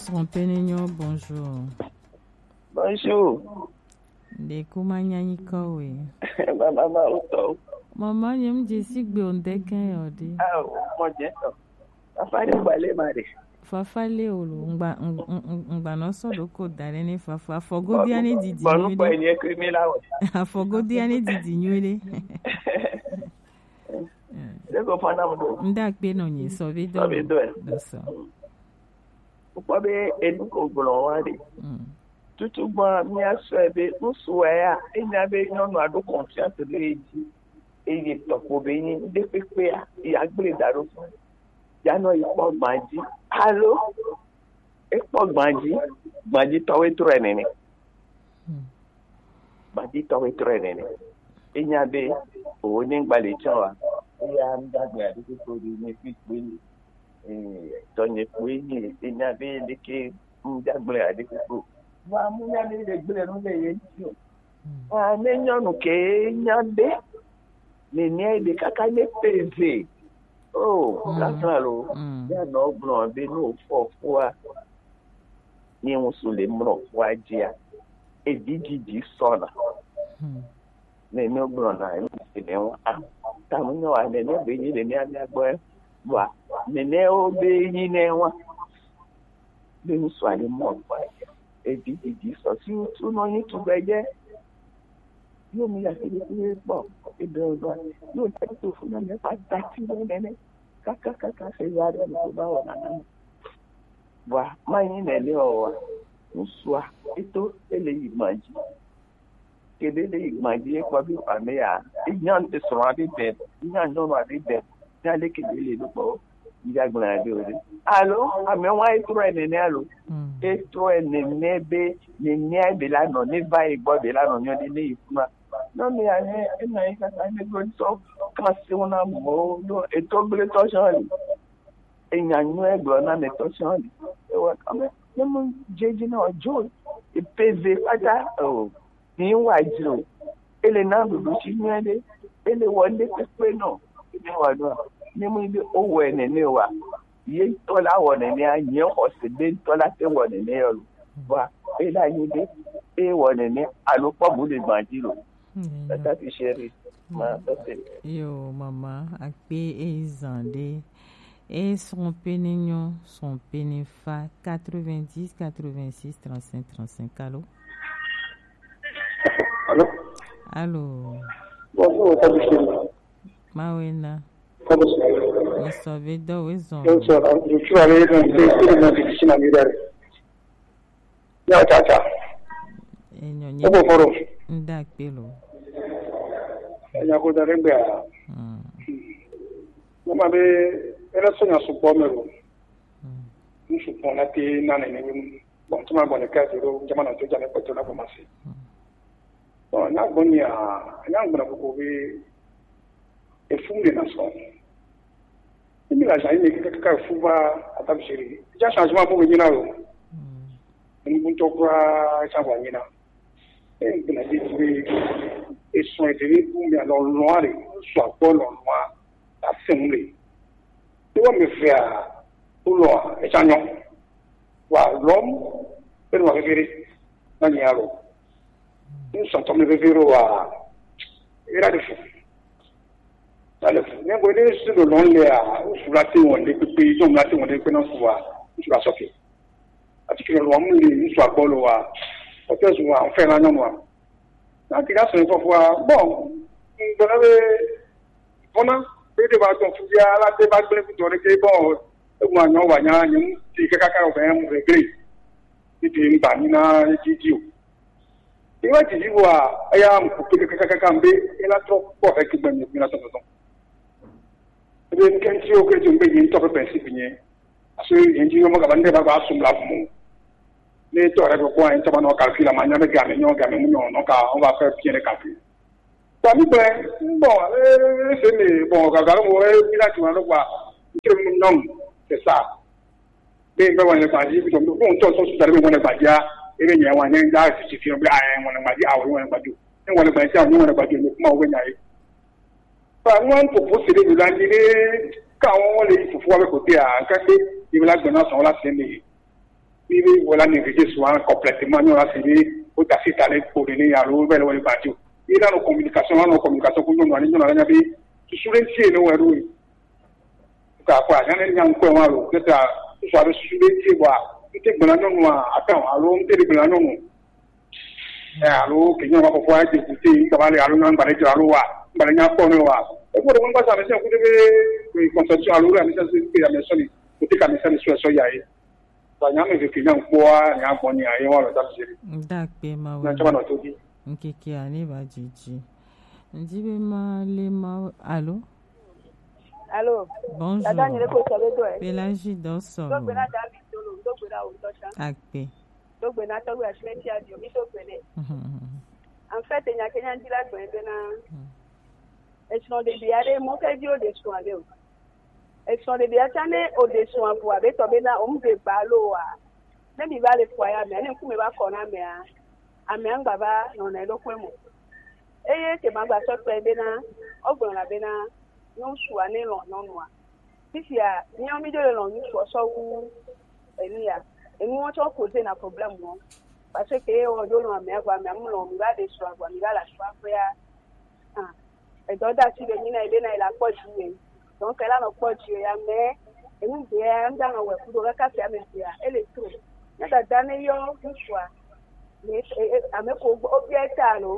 Son Pénignon, bonjour. Bonjour. De Koumanyani Kowe. Maman, auto. Maman, yem Jessie Bondeken Yodi. Ah, mon Dieu. Afari Bale Mari. Fafa Leolo, ngba no so doko dare ni fafa fogodi ani didi nyude. Bonu pa ni criminal. Afogodi ani didi nyude. Lego fana mo. Nda pe no nyi so be do. Do so. Upo be enu ko gboro wa re. Tutu gba mi aso ebe nso ya enya be nyonu adu confiance le ji. Eye topo be yin de pepe ya gbe daro fun. Jano ipo gbanji. Hello? Ipo gbanji. Gbanji towe trenene. Gbanji towe trenene. Enya be o ni gbale chawa. Ya ndagbe adu ko di ni fi pe tonye pe ni enya be de ke ndagbe adu ko. Wa mu ya ni de gbe no le ye ti o. Ah ne nyonu ke nyande. Ni ni de kaka ne peze. Oh, that's all. Ya no bro be no for ni musule mro wajia. E dijiji sona. Ne no bro na ni wa. Tamu no ane ne be ni ni ani agbo wa. Ne o be ni ne wa. Be musu ani mo wa. E dijiji so si tu no ni tu beje. Yo mi ya se ni bo. E do do. Yo ta tu fu na me pa ta ti ne. Kaka se ya de no ba wa na. Wa mai ni ne le o wa. Uswa ito ele imaji. Kede le imaji e kwa bi pa me ya. Iyan te so ade de. Iyan no ade de. Ya le kede le lo po. Ija gbon ade o de. Allo, ame wa itro ene ne allo. Itro ene ne be ni ni be la no ni va igbo be la no ni de le ifuma. No me ane ina ika ta me go so kasi una mo do eto ble to shali. Enya nu egbo na me to shali. E wa kame nemu jeje na ojo e peze pata o ni wa jiro. Ele na dudu chi nyede. Ele wonde pepe no. Ni wa do. Nemu ibe owo ene ne wa. Ye to la wona ni anye o se de to la te wona ne yo. Wa e la ni de e wona ni alopo bu le gbajiro. That's chérie. Yo, maman, akpe ezande. Et son pénignon, son pénifa, 90, 86, 35, 35. Allô? Allô? Allô? Bonjour, Tabuchina. Mawena. Tabuchina. Je savais d'où ils ont. Je suis allé dans le pays de Midari. Ya tata. Enyonyi. Obo foro. Ndak pelo. Ya ko da rembe a. Mama be era sonya supo mero. Supo na ti na ne bon tuma bon ka zero jama na to jama ko to na ko masi. Bon na gonia, na ngona ko be e funde na so. Ni la jai ne ka fuba atabshiri. Ja changement mo nyina ro. Ni bunto kwa changwa nyina. E na di et sont étonnés pour me alors noir soit pas noir à semblé tu vas me faire pour loin et ça non wa l'homme peut nous référer dans yaro nous sommes me référer à il a des fou alors mais bon les sur le long là sur la terre on les pays donc la terre on les connaît souvent sur la sortie particulièrement les soit pas loin peut-être on fait un non láti dá sọ̀rọ̀ fọ́fọ́ wa bọ́ ìgbọ̀nàwé fọ́nà pé dè bá tún fún yá aláṣẹ bá gbé fún tọ́lé ké bọ́ ẹ̀gbọ́n àyàn wà yá yẹn ti kẹ́kẹ́ ọ̀fẹ́ mú rẹ̀ gírè níbi ìgbà nínú jíjí o. ìwé ìtìjú wa ẹ̀yà mùkú pé kẹ́kẹ́ ń gbé ẹ̀látọ́ pọ̀ fẹ́ kí gbẹ̀mí ìpínlẹ̀ tọ̀tọ̀. ebi ní kẹ́ntì ó kéjì ń gbé yìí ń tọ́ pẹ́pẹ́ sí fi yẹn àṣọ yẹn jí ọmọ gàbá nígbà bá sùn la fún un. Ne tɔɔrɛ bɛ bɔ yen caman kalifin la ma ɲa bɛ game ɲɔgɔn game mu ɲɔgɔn ka on va faire bien les calculs. Tami bɛ bon c'est mais bon ka garo mo e bila tuma no quoi c'est non c'est ça. Be bɛ wani ba ji bi to bon to so sare be wani ba ja e be nya wani da ci fi bi ai wani ba ji a wani ba ju. E wani ba ja ni wani ba ju ni kuma o nya yi. Ba won ko po se de la ni ka won le fu fu wa ko te a ka se ibla gbona so la se ni. il voilà négliger souvent complètement nous là c'est au tasser aller pour donner à l'eau vers le bateau il a nos communications pour nous n'a pas sur les cieux nous ouais ka quoi j'en ai rien quoi malo que ça sur le cieux quoi tu bon non attends alors on te bon non alors que nous va pouvoir écouter comment aller alors on va aller à l'eau va aller à Pono va et pour on va ça mais c'est vous devez conception à l'eau là mais ça c'est la mission côté comme ça situation y a banyame vekenya kwa nya boni ayo wala dabsiri ndakpe ma na chama no todi nkeke ani ba jiji ndibe ma le ma allô bonjour la dernière ko sabe do e Pélagie Dosso do gbe na da bi tolo do gbe na o to sha akpe do gbe na to gbe asle ti adio mi to gbe le en fait nya kenya ndila gbe na etion de biare mo ke di o de so ale o etion de biatane o de so abu abe to be na o mbe gba lo wa ne mi ba le fo ya me ne ku me ba ko na me a ame ngba ba no na lo kwemo eye ke ma gba so pe be na ogbon la be na no su ani lo no no a tisi a ni o mi do lo ni so wu eni a eni won to ko se na problem won parce que o do lo ame agba me am lo mi ba de so agba mi ba la so afo ya edoda ti be ni na ile na ila po ju e donc elle a no po ju ya me eni de anda no we fu do ka se ame ya ele tro na da dane yo nṣwa ni ame ko obieta no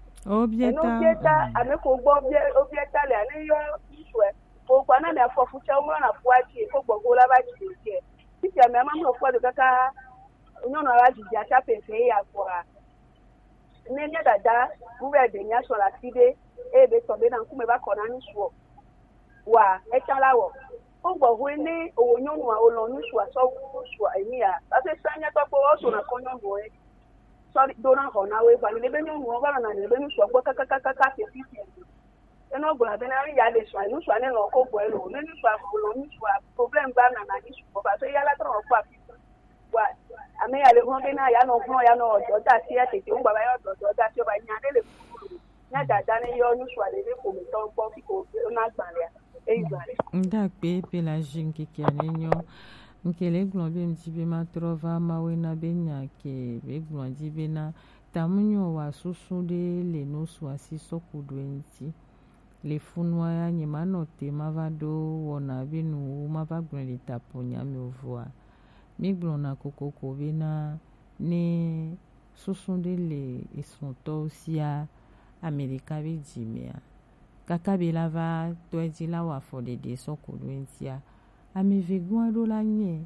obieta ame ko obieta le ani yo nṣwa ko kwa na me afofu che umro na fu achi ko gbogbo la ba chi je ti ame ma mo fo do kaka onyo na wa ji ja chape fe ya kwa ne ne dada uwe de nya so la tide ebe to be na nkume ba ko na nṣwo wa e chalawo o gbo hu ni onyo nu a olo nṣwa so nṣwa emi ya ba se sanya to po so na konyo bo e sorry do na ho na we ba ni be nu o ba na ni be nṣwa gbo kaka se fi eno gbo na be na ya de so nṣwa ne no ko bo e lo ni nṣwa olo nṣwa problem ba na na nṣwa ba so ya la tro pa wa ame ya le ho be na ya no ojo da si e tete o gba ba yo ojo da si o ba nya de le nya dada ni yo nṣwa le ko mi to gbo fi ko na gba le ndakpe Pélagie nkeke anenyo nkele glombe mjibe matrova mawena benya ke be glondibe na tamunyo wa susude le nosu asiso kudwenti le funwa ya nyema note mavado wona binu mavagbon le taponya mevoa miglona kokoko bena ne susude le isonto sia Amerika be jimea kakabela va toedila wa fodede sokolwentia amevegon adola nye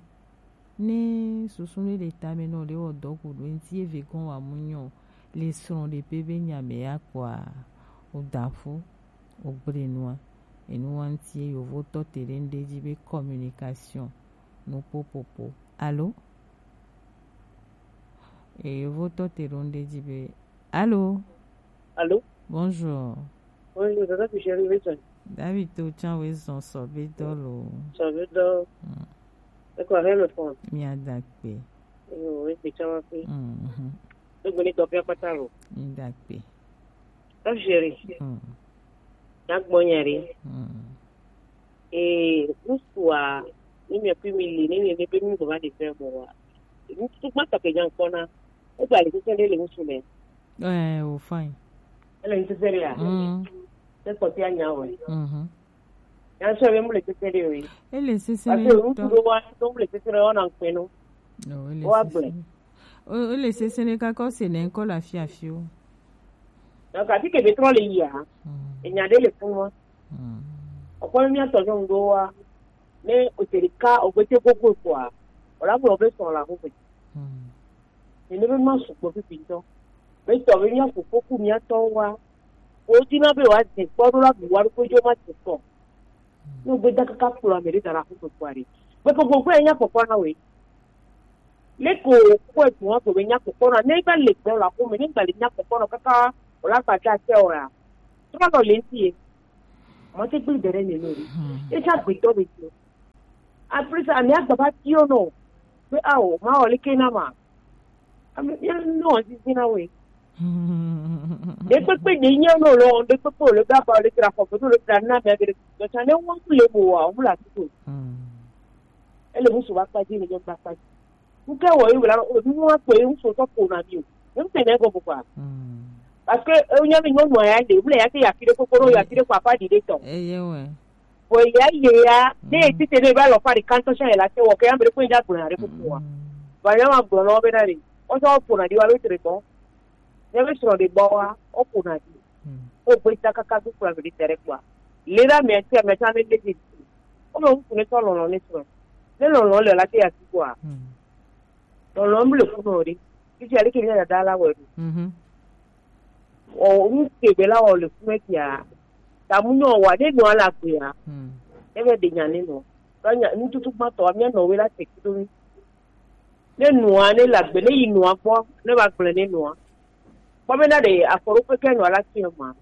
ne susune le tameno le odokolwentie evegon wa munyo le son de pebe nyame ya kwa odafu ogrenwa enuantie yovo totelende jibe communication no popopo allo yovo totelende jibe allo bonjour. Oui, je vais chérie Wilson. David Touchan Wilson Sobidolo. Sobido. C'est quoi le fond? Miadakpe. Oui, c'est ça fait. Donc on est topé à patalo. Miadakpe. Ça chérie. Tak bonyari. Et uswa ni me pimili ni me pimili ko ba de faire moi. Ni tout ma tapé jan kona. O ba le ko le musume. Oh fine. Elle est sérieuse. C'est pour toi nyawe. Ya so be mu le sérieuse oui. Elle est sérieuse. Parce que on doit donc le sérieuse on en peno. Non, elle est sérieuse ka ko se ne ko la fiafio. Donc a dit que pétrole y a. Il y a des fonds. On peut bien toujours ngoa. Mais au terika au côté beaucoup quoi. On la voit sur la route. Il ne veut pas se couper pinto. Mais tu as venu pour beaucoup mieux toi. Odina be wa de podula buwaru ko jo ma tso. No be da ka kula meri da ra ko kwari. Be ko go enya ko na we. Le ko tu ko be nya ko na ne ba le ko la ko me ne ba le nya ko na kaka o la pa cha se ora. Tu ma ko le ti. Mo te gbe dere ni lori. E cha gbe to be ti. Après ça ne a pas ti o no. Be awo ma o le ke na ma. Ami no si na we. Después de niño no lo después por lo da para el trabajo pero lo dan nada de lo chane un le boa un la tu ele musu va pa ni yo pa pa nke wo yi wala o mu wa pe un so to ko na bi o nte na go bukwa parce que onye mi no mo ya de bule ya ke ya kire kokoro ya kire kwa pa di de to yewe o ya ne ti te de ba lo pa di kanto sha la se wo ke ya mbere ko ja gbon are ko wa ba ya ma gbon no be na ri o so po na di wa lo tere ko ne be so de bo wa o po na di o pe ta kaka du kwa be tere kwa le da me ti me ta ne de di o mo ku ne to lo ne so le lo le la ke ya ti kwa lo mbele ku no ri ti ya le ke ya da la we o un kebe la o le fún ya tamunyo wa de no ala pe ya ebe de nya ni no nya ni tutu ma to mi no we la te kido le nu ane la gbe le inu apo le ba gbe ni nu po me na de aforo pe ke no ala ti ma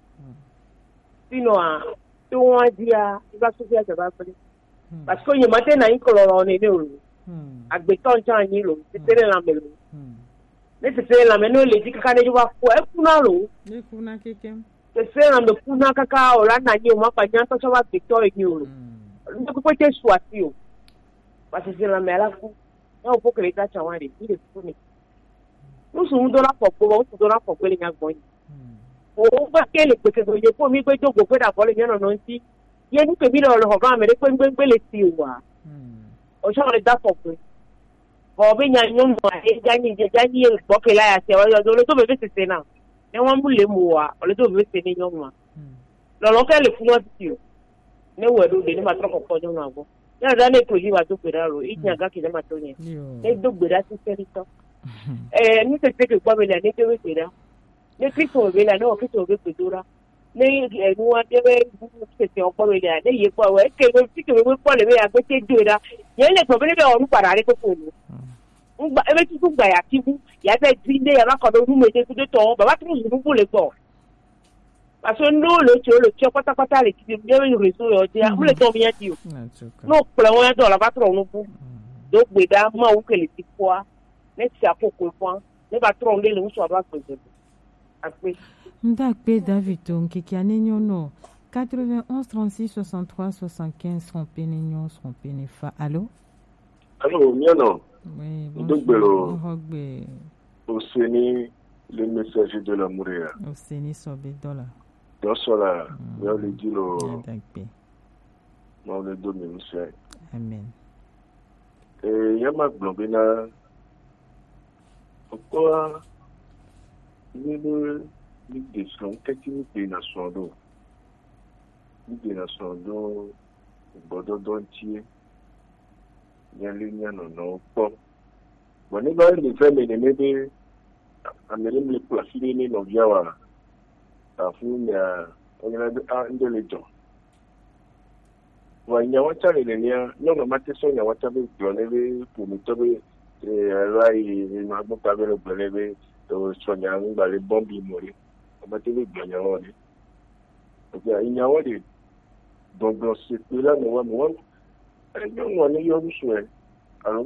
sino a ti won dia iba so fi a ba pe parce que yema te na yin ko lo ni o agbe ton chan yin lo ti tere la me lo ne se fait la meno le dit kaka ne wa ko e kuna lo ne kuna kekem se fait la me kuna kaka o la na ni o ma pa nyan to so wa victor e ni o ne ko te swati o parce que la me la ku no po que le ta chawari ni le funi no so ndo la popo o so ndo la popo le nya gbon o ba ke le pe ke do ye po mi pe jogo pe da ko le yan no nti ye ni pe bi lo ho ba me le pe le ti wa o so le da popo ọbẹ yan yóò mọ jani gbọkẹ láyà tẹ ọlọdọ tó bẹbẹ tètè náà ní wọn mú lè mú wa ọlọdọ bẹbẹ tètè ní yọmọ lọlọkẹ lè fún wọn tì o ní wẹẹdọ lè ní ma tọkọ kọjú náà bọ ní ọdọ ní ètò yìí wà tó gbèdá ro ìjì àgá kìí má tó yẹn ní tó gbèdá sí sẹrí tán ní tètè kì gbọ́ mi là ní kéwé gbèdá ní kristu òbí là ní wọn kristu òbí gbèdúrà ní ẹnu wọn débẹ tètè ọgbọ́ mi là ní iye pọ̀ wẹ́ kéwé tí kéwé pọ̀ lè bẹ́ẹ̀ agbẹ́tẹ́ dúró yẹn lè pọ̀ bí níbẹ̀ ọ̀run padà rí kókó ni ebe tutu gba ya kibu ya be dinde ya ba ko do mu de kudo to baba tu mu bu le gbo aso no lo ti pátápátá le ti de reso yo je mu le to mi yan ti o no pele won do la ba tro nu bu do gbe da ma o kele ti po a ne ti akoko fun ne ba tro le le so ba gbe ape nda pe David on kiki anenyo no 91 36 63 75 rompé fa allô miano. Oui, bonjour. Oseni, le messager de l'amour. Oseni Sobedola. Dans cela, on le dit le. On le donne, monsieur. Amen. Et Yama Blobina, pourquoi nous descendons, qu'est-ce que nous nations d'eau? Nous nations d'eau, Bordeaux d'entier. Nyalinya no po wani ba ni feme ne mebe amelim le plaside ni no biawa afu na onyana bi ndele jo wanya wacha le nia no mate so nya wacha be jone be pumito be rai ni ma bo ka be le belebe to so nya ngba le bombi mori mate be gbanya woni oja inya wodi dogo se pela no wa mo ẹjọ́ wọn ní yọrù sùn ẹ̀ àrùn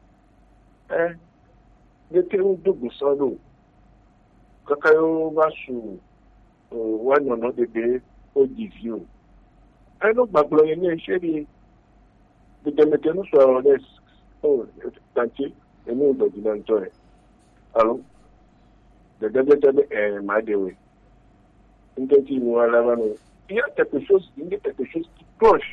ní kí ń dògùn sọ́dọ̀ kọ́kọ́ yóò bá sùn wọ́n nànà bèbè ó dì sí o. ẹ ló gbàgbọ́ yẹn ní iṣẹ́ bíi gbẹdẹmẹtẹ ní sọ̀rọ̀ rẹ̀ tàǹtí ẹ̀mí ìgbàgbọ́ náà ń tọ́ ẹ̀ àrùn gẹ́gẹ́ máa dẹ̀wẹ̀ ń tẹ́tí ìmú alára nù. ìyá tẹ̀pẹ̀ṣọ́ crush.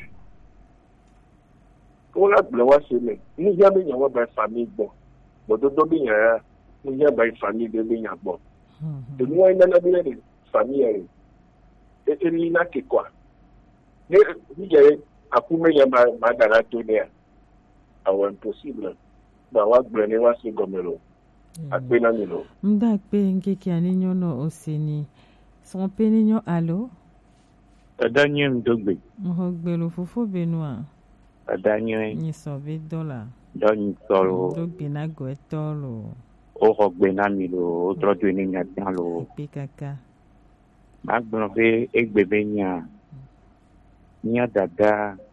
Wọ́n á gbọ́n wá sílẹ̀ ní ìyá mi yàn wọ́n bá ìfàmì gbọ́ gbọ́dọ́dọ́ bí yàn rà ní ìyá bá ìfàmì bẹ́ẹ̀ bí yàn gbọ́. Èmi wọ́n iná náà bí yẹn ìfàmì rẹ̀ ètò ní iná kíkọ́ ní ìyá àkúmẹ̀ yẹn máa dára tó ní àwọn impossible gba wá gbọ́n ní wá sí gọ́mẹ̀rọ àgbẹ̀ náà nìlọ. ń dà pé nkeke àníyàn náà ó sì ní sọ pé níyàn àlọ́. ẹ̀dá yẹn ń dọ́gbẹ̀. mo gbèrò fúfú bínú à. Adanye ni sobe dola don solo do bina go etolo o rogbe na mi lo o trodo ni nya tan lo pe kaka ma gbon fe egbebe nya dada